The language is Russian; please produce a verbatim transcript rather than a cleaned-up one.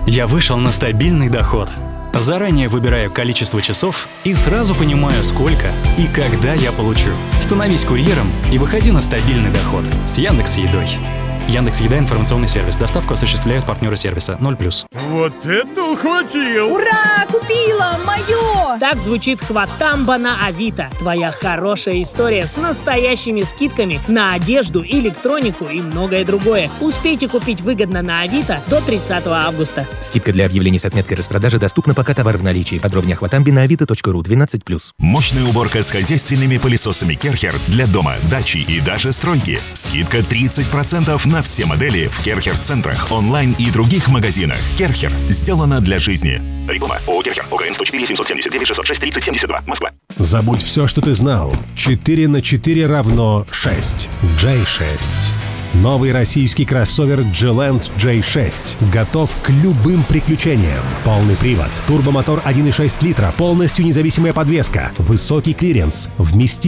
Я вышел на стабильный доход. Заранее выбираю количество часов и сразу понимаю, сколько и когда я получу. Становись курьером и выходи на стабильный доход с Яндекс.Едой. Яндекс.Еда — информационный сервис. Доставку осуществляют партнеры сервиса ноль плюс. Вот это ухватил! Ура! Купила! Мое! Так звучит хватамба на Авито. Твоя хорошая история с настоящими скидками на одежду, электронику и многое другое. Успейте купить выгодно на Авито до тридцатого августа. Скидка для объявлений с отметкой распродажи доступна, пока товар в наличии. Подробнее о хватамбе на авито точка ру двенадцать плюс. Мощная уборка с хозяйственными пылесосами Керхер для дома, дачи и даже стройки. Скидка тридцать процентов на все модели в Керхер-центрах, онлайн и других магазинах. Керхер. Сделано для жизни. Реклама. ООО «Керхер». ОГРН сто четыре семьсот семьдесят девять шестьсот шесть тридцать семьдесят два. Москва. Забудь все, что ты знал. четыре на четыре равно шесть. джей шесть. Новый российский кроссовер G-Land джей шесть готов к любым приключениям. Полный привод, турбомотор один и шесть литра, полностью независимая подвеска, высокий клиренс, вместимость.